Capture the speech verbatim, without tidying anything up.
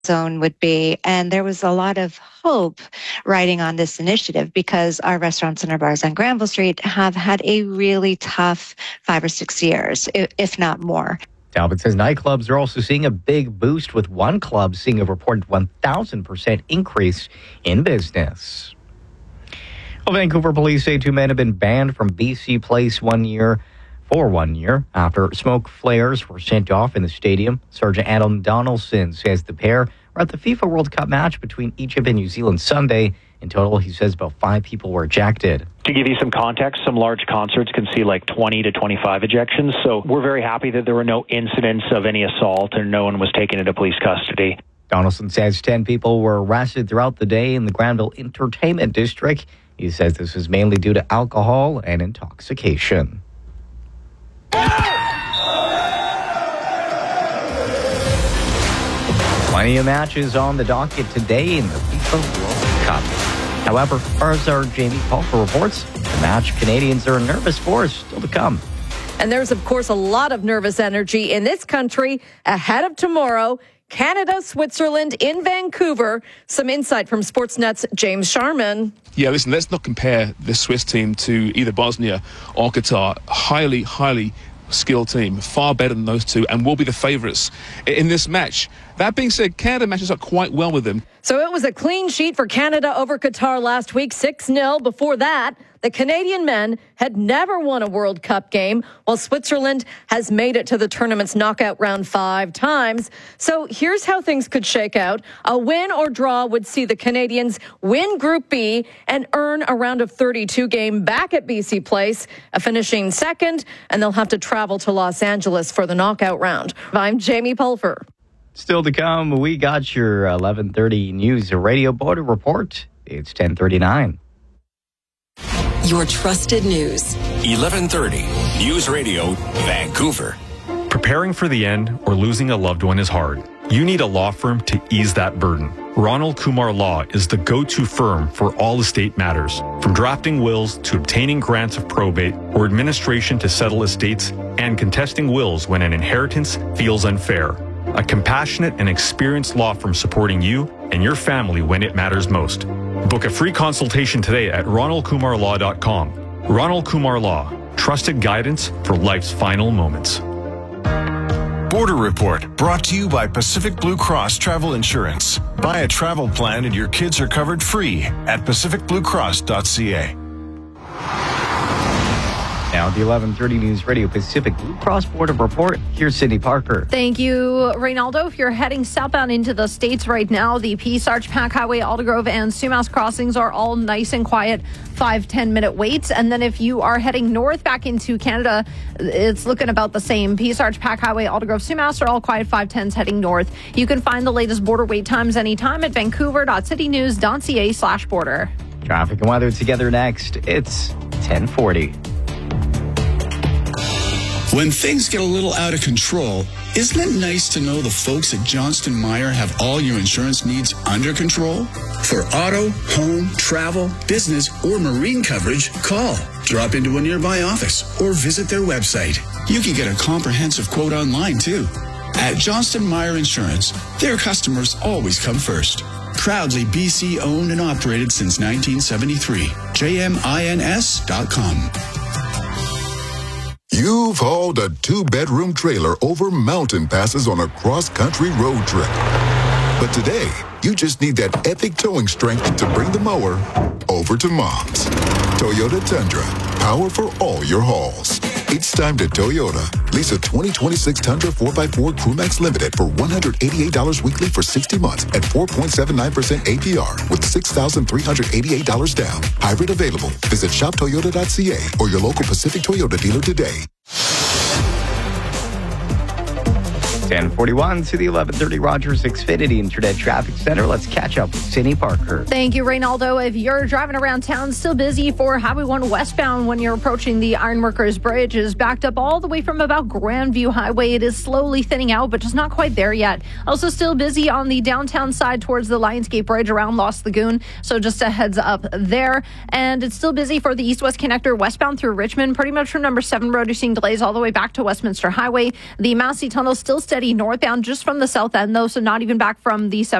zone would be. And there was a lot of hope riding on this initiative because our restaurants and our bars on Granville Street have had a really tough five or six years, if not more. Talbot says nightclubs are also seeing a big boost, with one club seeing a reported one thousand percent increase in business. Well, Vancouver police say two men have been banned from B C Place one year for one year after smoke flares were sent off in the stadium. Sergeant Adam Donaldson says the pair were at the FIFA World Cup match between Egypt and New Zealand Sunday. In total, he says about five people were ejected. To give you some context, some large concerts can see like twenty to twenty-five ejections. So we're very happy that there were no incidents of any assault and no one was taken into police custody. Donaldson says ten people were arrested throughout the day in the Granville Entertainment District. He says this was mainly due to alcohol and intoxication. Plenty of matches on the docket today in the FIFA World Cup. However, as our Jamie Pulfer reports, the match Canadians are nervous for is still to come. And there's, of course, a lot of nervous energy in this country ahead of tomorrow. Canada, Switzerland in Vancouver. Some insight from Sportsnet's James Sharman. Yeah, listen, let's not compare the Swiss team to either Bosnia or Qatar. Highly, highly skilled team, far better than those two, and will be the favourites in this match. That being said, Canada matches up quite well with them. So it was a clean sheet for Canada over Qatar last week, six nil. Before that, the Canadian men had never won a World Cup game, while Switzerland has made it to the tournament's knockout round five times. So here's how things could shake out. A win or draw would see the Canadians win Group B and earn a round of thirty-two game back at B C Place, finishing second, and they'll have to travel to Los Angeles for the knockout round. I'm Jamie Pulfer. Still to come, we got your eleven thirty News Radio Border Report. It's ten thirty-nine. Your trusted news. eleven thirty News Radio, Vancouver. Preparing for the end or losing a loved one is hard. You need a law firm to ease that burden. Ronald Kumar Law is the go-to firm for all estate matters, from drafting wills to obtaining grants of probate or administration to settle estates and contesting wills when an inheritance feels unfair. A compassionate and experienced law firm supporting you and your family when it matters most. Book a free consultation today at ronald kumar law dot com. Ronald Kumar Law, trusted guidance for life's final moments. Border Report, brought to you by Pacific Blue Cross Travel Insurance. Buy a travel plan and your kids are covered free at pacific blue cross dot c a. Now, the eleven thirty News Radio Pacific Blue Cross Border Report. Here's Cindy Parker. Thank you, Reynaldo. If you're heading southbound into the States right now, the Peace Arch, Pack Highway, Aldergrove, and Sumas crossings are all nice and quiet, five, ten minute waits. And then if you are heading north back into Canada, it's looking about the same. Peace Arch, Pack Highway, Aldergrove, Sumas are all quiet, five tens heading north. You can find the latest border wait times anytime at vancouver dot city news dot c a slash border. Traffic and weather together next. It's ten forty. When things get a little out of control, isn't it nice to know the folks at Johnston Meyer have all your insurance needs under control? For auto, home, travel, business, or marine coverage, call, drop into a nearby office, or visit their website. You can get a comprehensive quote online, too. At Johnston Meyer Insurance, their customers always come first. Proudly B C owned and operated since nineteen seventy-three. J M I N S dot com. You've hauled a two-bedroom trailer over mountain passes on a cross-country road trip. But today, you just need that epic towing strength to bring the mower over to Mom's. Toyota Tundra, power for all your hauls. It's time to Toyota. Lease a twenty twenty-six Tundra four by four Crewmax Limited for one hundred eighty-eight dollars weekly for sixty months at four point seven nine percent A P R with six thousand three hundred eighty-eight dollars down. Hybrid available. Visit shop toyota dot c a or your local Pacific Toyota dealer today. ten forty-one to the eleven thirty Rogers Xfinity Internet Traffic Center. Let's catch up with Cindy Parker. Thank you, Reynaldo. If you're driving around town, still busy for Highway one westbound when you're approaching the Ironworkers Bridge, is backed up all the way from about Grandview Highway. It is slowly thinning out, but just not quite there yet. Also still busy on the downtown side towards the Lionsgate Bridge around Lost Lagoon, so just a heads up there. And it's still busy for the east-west connector westbound through Richmond. Pretty much from number seven Road, you're seeing delays all the way back to Westminster Highway. The Massey Tunnel still steady steady northbound just from the south end, though, so not even back from the